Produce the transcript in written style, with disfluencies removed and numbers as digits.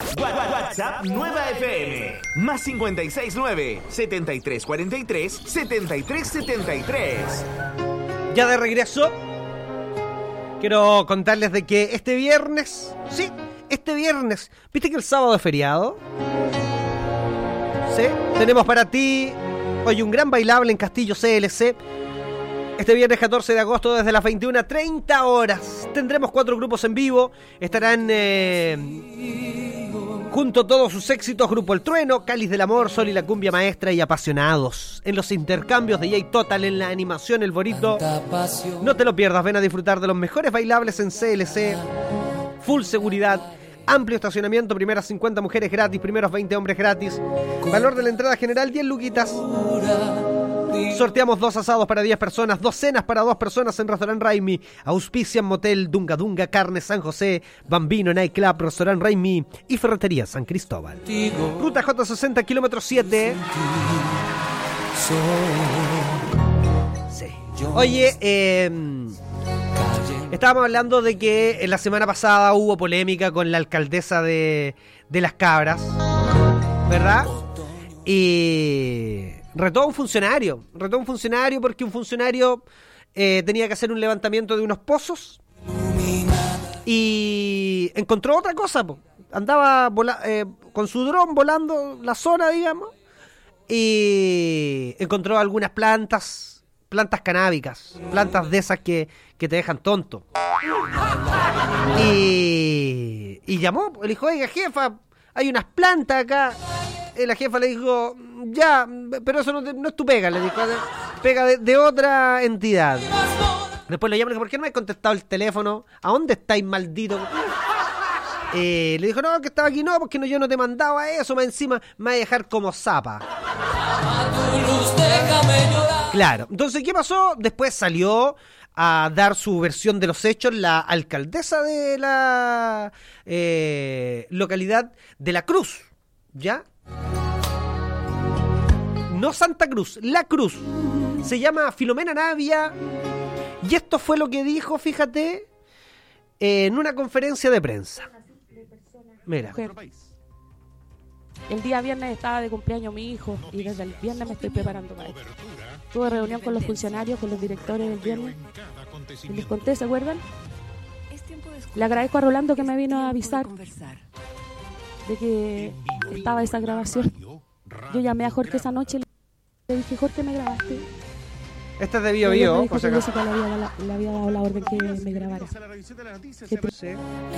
WhatsApp Nueva FM. Más 569-7343-7373. Ya de regreso, quiero contarles de que este viernes, ¿viste que el sábado es feriado? Sí, tenemos para ti hoy un gran bailable en Castillo CLC. Este viernes 14 de agosto desde las 21:30 horas. Tendremos 4 grupos en vivo. Estarán junto a todos sus éxitos: Grupo El Trueno, Cáliz del Amor, Sol y la Cumbia Maestra y Apasionados. En los intercambios de J Total, en la animación El Borito. No te lo pierdas, ven a disfrutar de los mejores bailables en CLC. Full seguridad, amplio estacionamiento, primeras 50 mujeres gratis, primeros 20 hombres gratis. Valor de la entrada general 10 luquitas. Sorteamos 2 asados para 10 personas, 2 cenas para 2 personas en Restaurant Raimi. Auspician Motel Dunga Dunga, Carne San José, Bambino Nightclub, Restaurant Raimi y Ferretería San Cristóbal. Ruta J60, kilómetro 7. Sí. Oye, estábamos hablando de que en la semana pasada hubo polémica con la alcaldesa de Las Cabras, ¿verdad? Y retó a un funcionario porque un funcionario tenía que hacer un levantamiento de unos pozos y encontró otra cosa, po. Andaba con su dron volando la zona, digamos, y encontró algunas plantas canábicas, plantas de esas que te dejan tonto. Y llamó, le dijo: oiga, jefa, hay unas plantas acá. La jefa le dijo: ya, pero eso no es tu pega, le dijo, pega de otra entidad. Después lo llamó y le dijo: ¿por qué no me has contestado el teléfono? ¿A dónde estáis, maldito? Le dijo: no, que estaba aquí, no, porque yo no te mandaba eso, más encima me va a dejar como zapa. Claro, entonces, ¿qué pasó? Después salió a dar su versión de los hechos la alcaldesa de la localidad de La Cruz, ¿ya? No Santa Cruz, La Cruz. Se llama Filomena Navia. Y esto fue lo que dijo, fíjate, en una conferencia de prensa. Mira. El día viernes estaba de cumpleaños mi hijo y desde el viernes me estoy preparando para esto. Tuve reunión con los funcionarios, con los directores el viernes. Y les conté, ¿se acuerdan? Le agradezco a Rolando que me vino a avisar de que estaba esa grabación. Yo llamé a Jorge esa noche y le dije: Jorge, ¿me grabaste? Este es de Bio Bio. Le había dado la orden que me grabara. Sí.